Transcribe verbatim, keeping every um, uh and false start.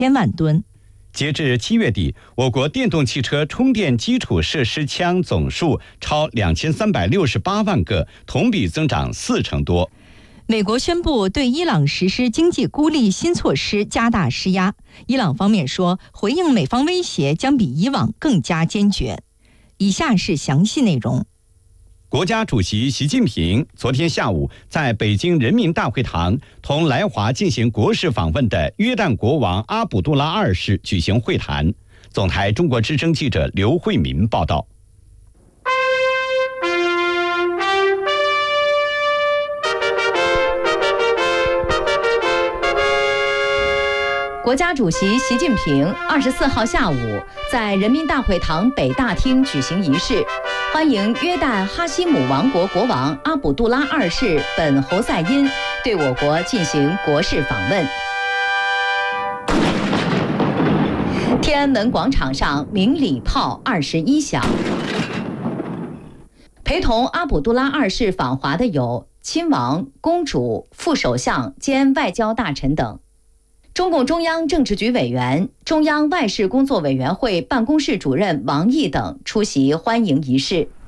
千万吨。 截至七月底，我国电动汽车充电基础设施枪总数超两千三百六十八万个，同比增长四成多。 美国宣布对伊朗实施经济孤立新措施，加大施压。伊朗方面说，回应美方威胁将比以往更加坚决。以下是详细内容。 国家主席习近平昨天下午在北京人民大会堂同来华进行国事访问的约旦国王阿卜杜拉二世举行会谈。总台中国之声记者刘慧民报道。 国家主席习近平二十四号下午在人民大会堂北大厅举行仪式，欢迎约旦哈希姆王国国王阿卜杜拉二世本侯赛因对我国进行国事访问。天安门广场上鸣礼炮二十一响。陪同阿卜杜拉二世访华的有亲王、公主、副首相兼外交大臣等。中共中央政治局委员、中央外事工作委员会办公室主任王毅等出席欢迎仪式。